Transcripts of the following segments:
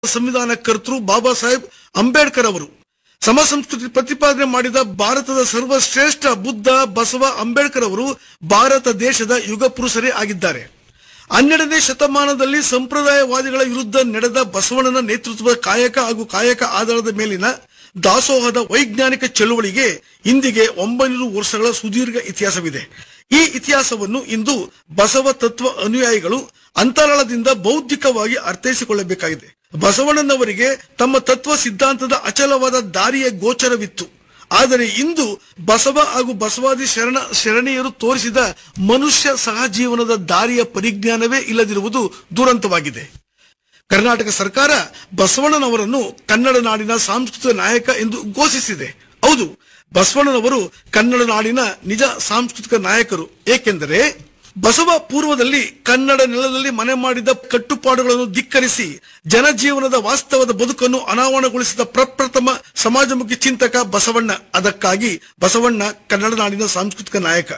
ಸಂವಿಧಾನ ಕರ್ತೃ ಬಾಬಾ ಸಾಹೇಬ್ ಅಂಬೇಡ್ಕರ್ ಅವರು ಸಮ ಸಂಸ್ಕೃತಿ ಪ್ರತಿಪಾದನೆ ಮಾಡಿದ ಭಾರತದ ಸರ್ವಶ್ರೇಷ್ಠ ಬುದ್ಧ ಬಸವ ಅಂಬೇಡ್ಕರ್ ಅವರು ಭಾರತ ದೇಶದ ಯುಗ ಪುರುಷರೇ ಆಗಿದ್ದಾರೆ. 12ನೇ ಶತಮಾನದಲ್ಲಿ ಸಂಪ್ರದಾಯವಾದಿಗಳ ವಿರುದ್ಧ ನಡೆದ ಬಸವಣ್ಣನ ನೇತೃತ್ವದ ಕಾಯಕ ಹಾಗೂ ಕಾಯಕ ಆಧಾರದ ಮೇಲಿನ ದಾಸೋಹದ ವೈಜ್ಞಾನಿಕ ಚಳುವಳಿಗೆ ಇಂದಿಗೆ 900 ವರ್ಷಗಳ ಸುದೀರ್ಘ ಇತಿಹಾಸವಿದೆ. ಈ ಇತಿಹಾಸವನ್ನು ಇಂದು ಬಸವ ತತ್ವ ಅನುಯಾಯಿಗಳು ಅಂತರಾಳದಿಂದ ಬೌದ್ಧಿಕವಾಗಿ ಅರ್ಥೈಸಿಕೊಳ್ಳಬೇಕಾಗಿದೆ. ಬಸವಣ್ಣನವರಿಗೆ ತಮ್ಮ ತತ್ವ ಸಿದ್ಧಾಂತದ ಅಚಲವಾದ ದಾರಿಯ ಗೋಚರವಿತ್ತು. ಆದರೆ ಇಂದು ಬಸವ ಹಾಗೂ ಬಸವಾದಿ ಶರಣೀಯರು ತೋರಿಸಿದ ಮನುಷ್ಯ ಸಹಜೀವನದ ದಾರಿಯ ಪರಿಜ್ಞಾನವೇ ಇಲ್ಲದಿರುವುದು ದುರಂತವಾಗಿದೆ. ಕರ್ನಾಟಕ ಸರ್ಕಾರ ಬಸವಣ್ಣನವರನ್ನು ಕನ್ನಡ ನಾಡಿನ ಸಾಂಸ್ಕೃತಿಕ ನಾಯಕ ಎಂದು ಘೋಷಿಸಿದೆ. ಹೌದು, ಬಸವಣ್ಣನವರು ಕನ್ನಡ ನಾಡಿನ ನಿಜ ಸಾಂಸ್ಕೃತಿಕ ನಾಯಕರು. ಏಕೆಂದರೆ ಬಸವ ಪೂರ್ವದಲ್ಲಿ ಕನ್ನಡ ನೆಲದಲ್ಲಿ ಮನೆ ಮಾಡಿದ ಕಟ್ಟುಪಾಡುಗಳನ್ನು ಧಿಕ್ಕರಿಸಿ ಜನಜೀವನದ ವಾಸ್ತವದ ಬದುಕನ್ನು ಅನಾವರಣಗೊಳಿಸಿದ ಪ್ರಪ್ರಥಮ ಸಮಾಜಮುಖಿ ಚಿಂತಕ ಬಸವಣ್ಣ. ಅದಕ್ಕಾಗಿ ಬಸವಣ್ಣ ಕನ್ನಡ ನಾಡಿನ ಸಾಂಸ್ಕೃತಿಕ ನಾಯಕ.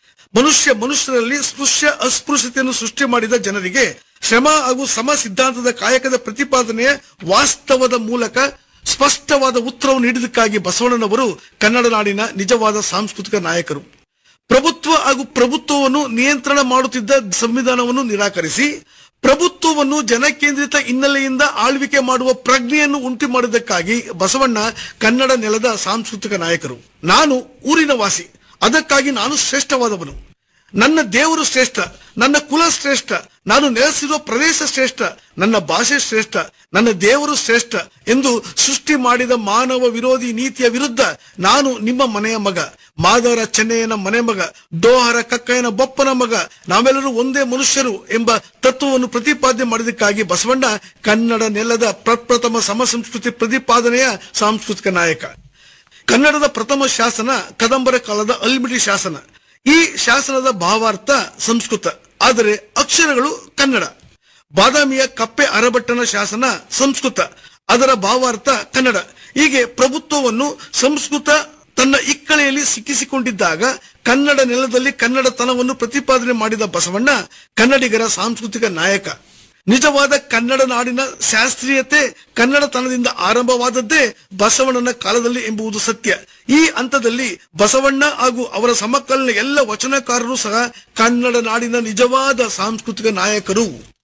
ಮನುಷ್ಯರಲ್ಲಿ ಸ್ಪೃಶ್ಯ ಅಸ್ಪೃಶ್ಯತೆಯನ್ನು ಸೃಷ್ಟಿ ಮಾಡಿದ ಜನರಿಗೆ ಶ್ರಮ ಹಾಗೂ ಸಮ ಸಿದ್ಧಾಂತದ ಕಾಯಕದ ಪ್ರತಿಪಾದನೆಯ ವಾಸ್ತವದ ಮೂಲಕ ಸ್ಪಷ್ಟವಾದ ಉತ್ತರವನ್ನು ನೀಡಿದಕ್ಕಾಗಿ ಬಸವಣ್ಣನವರು ಕನ್ನಡ ನಾಡಿನ ನಿಜವಾದ ಸಾಂಸ್ಕೃತಿಕ ನಾಯಕರು. ಪ್ರಭುತ್ವ ಹಾಗೂ ಪ್ರಭುತ್ವವನ್ನು ನಿಯಂತ್ರಣ ಮಾಡುತ್ತಿದ್ದ ಸಂವಿಧಾನವನ್ನು ನಿರಾಕರಿಸಿ ಪ್ರಭುತ್ವವನ್ನು ಜನಕೇಂದ್ರಿತ ಹಿನ್ನೆಲೆಯಿಂದ ಆಳ್ವಿಕೆ ಮಾಡುವ ಪ್ರಜ್ಞೆಯನ್ನು ಉಂಟು ಮಾಡಿದ್ದಕ್ಕಾಗಿ ಬಸವಣ್ಣ ಕನ್ನಡ ನೆಲದ ಸಾಂಸ್ಕೃತಿಕ ನಾಯಕರು. ನಾನು ಊರಿನ ವಾಸಿ, ಅದಕ್ಕಾಗಿ ನಾನು ಶ್ರೇಷ್ಠವಾದವನು. ನನ್ನ ದೇವರು ಶ್ರೇಷ್ಠ, ನನ್ನ ಕುಲ ಶ್ರೇಷ್ಠ, ನಾನು ನೆಲೆಸಿರುವ ಪ್ರದೇಶ ಶ್ರೇಷ್ಠ, ನನ್ನ ಭಾಷೆ ಶ್ರೇಷ್ಠ, ನನ್ನ ದೇವರು ಶ್ರೇಷ್ಠ ಎಂದು ಸೃಷ್ಟಿ ಮಾಡಿದ ಮಾನವ ವಿರೋಧಿ ನೀತಿಯ ವಿರುದ್ಧ ನಾನು ನಿಮ್ಮ ಮನೆಯ ಮಗ, ಮಾದರ ಚೆನ್ನಯ್ಯನ ಮನೆ ಮಗ, ಡೋಹರ ಕಕ್ಕಯ್ಯನ ಬೊಪ್ಪನ ಮಗ, ನಾವೆಲ್ಲರೂ ಒಂದೇ ಮನುಷ್ಯರು ಎಂಬ ತತ್ವವನ್ನು ಪ್ರತಿಪಾದನೆ ಮಾಡಿದಕ್ಕಾಗಿ ಬಸವಣ್ಣ ಕನ್ನಡ ನೆಲದ ಪ್ರಪ್ರಥಮ ಸಮ ಸಂಸ್ಕೃತಿ ಪ್ರತಿಪಾದನೆಯ ಸಾಂಸ್ಕೃತಿಕ ನಾಯಕ. ಕನ್ನಡದ ಪ್ರಥಮ ಶಾಸನ ಕದಂಬರ ಕಾಲದ ಅಲ್ಮಿಡಿ ಶಾಸನ. ಈ ಶಾಸನದ ಭಾವಾರ್ಥ ಸಂಸ್ಕೃತ, ಆದರೆ ಅಕ್ಷರಗಳು ಕನ್ನಡ. ಬಾದಾಮಿಯ ಕಪ್ಪೆ ಅರಭಟ್ಟನ ಶಾಸನ ಸಂಸ್ಕೃತ, ಅದರ ಭಾವಾರ್ಥ ಕನ್ನಡ. ಹೀಗೆ ಪ್ರಭುತ್ವವನ್ನು ಸಂಸ್ಕೃತ ತನ್ನ ಇಕ್ಕಳೆಯಲ್ಲಿ ಸಿಕ್ಕಿಸಿಕೊಂಡಿದ್ದಾಗ ಕನ್ನಡ ನೆಲದಲ್ಲಿ ಕನ್ನಡತನವನ್ನು ಪ್ರತಿಪಾದನೆ ಮಾಡಿದ ಬಸವಣ್ಣ ಕನ್ನಡಿಗರ ಸಾಂಸ್ಕೃತಿಕ ನಾಯಕ. ನಿಜವಾದ ಕನ್ನಡ ನಾಡಿನ ಶಾಸ್ತ್ರೀಯತೆ ಕನ್ನಡತನದಿಂದ ಆರಂಭವಾದದ್ದೇ ಬಸವಣ್ಣನ ಕಾಲದಲ್ಲಿ ಎಂಬುದು ಸತ್ಯ. ಈ ಹಂತದಲ್ಲಿ ಬಸವಣ್ಣ ಹಾಗೂ ಅವರ ಸಮಕಾಲೀನ ಎಲ್ಲ ವಚನಕಾರರು ಸಹ ಕನ್ನಡ ನಾಡಿನ ನಿಜವಾದ ಸಾಂಸ್ಕೃತಿಕ ನಾಯಕರು.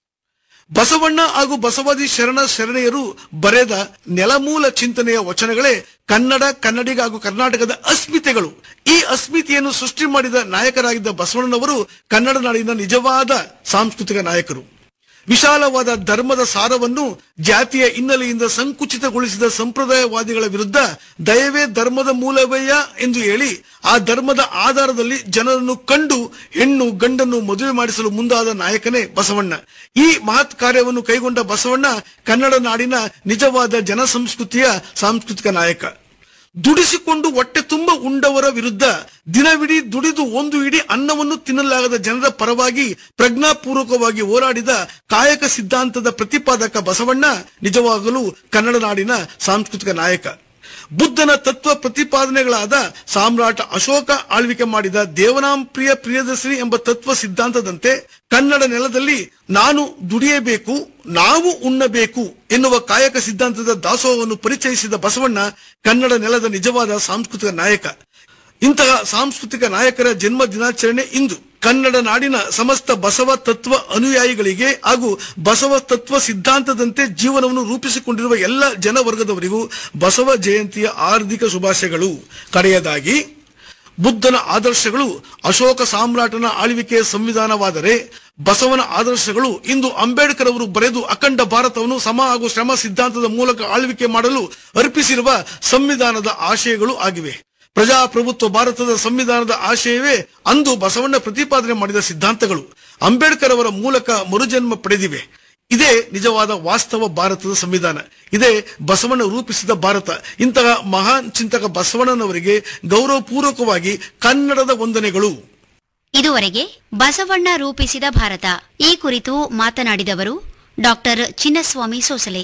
ಬಸವಣ್ಣ ಹಾಗೂ ಬಸವಾದಿ ಶರಣೀಯರು ಬರೆದ ನೆಲಮೂಲ ಚಿಂತನೆಯ ವಚನಗಳೇ ಕನ್ನಡಿಗ ಹಾಗೂ ಕರ್ನಾಟಕದ ಅಸ್ಮಿತೆಗಳು. ಈ ಅಸ್ಮಿತೆಯನ್ನು ಸೃಷ್ಟಿ ಮಾಡಿದ ನಾಯಕರಾಗಿದ್ದ ಬಸವಣ್ಣನವರು ಕನ್ನಡ ನಾಡಿನ ನಿಜವಾದ ಸಾಂಸ್ಕೃತಿಕ ನಾಯಕರು. ವಿಶಾಲವಾದ ಧರ್ಮದ ಸಾರವನ್ನು ಜಾತಿಯ ಹಿನ್ನೆಲೆಯಿಂದ ಸಂಕುಚಿತಗೊಳಿಸಿದ ಸಂಪ್ರದಾಯವಾದಿಗಳ ವಿರುದ್ಧ ದಯವೇ ಧರ್ಮದ ಮೂಲವಯ್ಯ ಎಂದು ಹೇಳಿ ಆ ಧರ್ಮದ ಆಧಾರದಲ್ಲಿ ಜನರನ್ನು ಕಂಡು ಹೆಣ್ಣು ಗಂಡನ್ನು ಮದುವೆ ಮಾಡಿಸಲು ಮುಂದಾದ ನಾಯಕನೇ ಬಸವಣ್ಣ. ಈ ಮಹತ್ ಕಾರ್ಯವನ್ನು ಕೈಗೊಂಡ ಬಸವಣ್ಣ ಕನ್ನಡ ನಾಡಿನ ನಿಜವಾದ ಜನಸಂಸ್ಕೃತಿಯ ಸಾಂಸ್ಕೃತಿಕ ನಾಯಕ. ದುಡಿಸಿಕೊಂಡು ಹೊಟ್ಟೆ ತುಂಬ ಉಂಡವರ ವಿರುದ್ಧ ದಿನವಿಡೀ ದುಡಿದು ಒಂದು ಇಡೀ ಅನ್ನವನ್ನು ತಿನ್ನಲಾಗದ ಜನರ ಪರವಾಗಿ ಪ್ರಜ್ಞಾಪೂರ್ವಕವಾಗಿ ಹೋರಾಡಿದ ಕಾಯಕ ಸಿದ್ಧಾಂತದ ಪ್ರತಿಪಾದಕ ಬಸವಣ್ಣ ನಿಜವಾಗಲೂ ಕನ್ನಡ ನಾಡಿನ ಸಾಂಸ್ಕೃತಿಕ ನಾಯಕ. ಬುದ್ಧನ ತತ್ವ ಪ್ರತಿಪಾದನೆಗಳಾದ ಸಾಮ್ರಾಟ ಅಶೋಕ ಆಳ್ವಿಕೆ ಮಾಡಿದ ದೇವನಾಂಪ್ರಿಯ ಪ್ರಿಯದರ್ಶಿನಿ ಎಂಬ ತತ್ವ ಸಿದ್ಧಾಂತದಂತೆ ಕನ್ನಡ ನೆಲದಲ್ಲಿ ನಾನು ದುಡಿಯಬೇಕು, ನಾವು ಉಣ್ಣಬೇಕು ಎನ್ನುವ ಕಾಯಕ ಸಿದ್ಧಾಂತದ ದಾಸೋಹವನ್ನು ಪರಿಚಯಿಸಿದ ಬಸವಣ್ಣ ಕನ್ನಡ ನೆಲದ ನಿಜವಾದ ಸಾಂಸ್ಕೃತಿಕ ನಾಯಕ. ಇಂತಹ ಸಾಂಸ್ಕೃತಿಕ ನಾಯಕರ ಜನ್ಮ ದಿನಾಚರಣೆ ಇಂದು. ಕನ್ನಡ ನಾಡಿನ ಸಮಸ್ತ ಬಸವ ತತ್ವ ಅನುಯಾಯಿಗಳಿಗೆ ಹಾಗೂ ಬಸವ ತತ್ವ ಸಿದ್ಧಾಂತದಂತೆ ಜೀವನವನ್ನು ರೂಪಿಸಿಕೊಂಡಿರುವ ಎಲ್ಲ ಜನವರ್ಗದವರಿಗೂ ಬಸವ ಜಯಂತಿಯ ಹಾರ್ದಿಕ ಶುಭಾಶಯಗಳು. ಕಡೆಯದಾಗಿ, ಬುದ್ಧನ ಆದರ್ಶಗಳು ಅಶೋಕ ಸಾಮ್ರಾಟನ ಆಳ್ವಿಕೆಯ ಸಂವಿಧಾನವಾದರೆ ಬಸವನ ಆದರ್ಶಗಳು ಇಂದು ಅಂಬೇಡ್ಕರ್ ಅವರು ಬರೆದು ಅಖಂಡ ಭಾರತವನ್ನು ಸಮ ಹಾಗೂ ಶ್ರಮ ಸಿದ್ಧಾಂತದ ಮೂಲಕ ಆಳ್ವಿಕೆ ಮಾಡಲು ಅರ್ಪಿಸಿರುವ ಸಂವಿಧಾನದ ಆಶಯಗಳು ಆಗಿವೆ. ಪ್ರಜಾಪ್ರಭುತ್ವ ಭಾರತದ ಸಂವಿಧಾನದ ಆಶಯವೇ ಅಂದು ಬಸವಣ್ಣ ಪ್ರತಿಪಾದನೆ ಮಾಡಿದ ಸಿದ್ಧಾಂತಗಳು ಅಂಬೇಡ್ಕರ್ ಅವರ ಮೂಲಕ ಮರುಜನ್ಮ ಪಡೆದಿವೆ. ಇದೇ ನಿಜವಾದ ವಾಸ್ತವ ಭಾರತದ ಸಂವಿಧಾನ. ಇದೇ ಬಸವಣ್ಣ ರೂಪಿಸಿದ ಭಾರತ. ಇಂತಹ ಮಹಾನ್ ಚಿಂತಕ ಬಸವಣ್ಣನವರಿಗೆ ಗೌರವಪೂರ್ವಕವಾಗಿ ಕನ್ನಡದ ವಂದನೆಗಳು. ಇದುವರೆಗೆ ಬಸವಣ್ಣ ರೂಪಿಸಿದ ಭಾರತ ಈ ಕುರಿತು ಮಾತನಾಡಿದವರು ಡಾಕ್ಟರ್ ಚಿನ್ನಸ್ವಾಮಿ ಸೋಸಲೆ.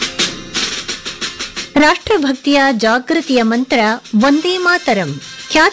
ರಾಷ್ಟ್ರಭಕ್ತಿಯ ಜಾಗೃತಿಯ ಮಂತ್ರ ವಂದೇ ಮಾತರಂ.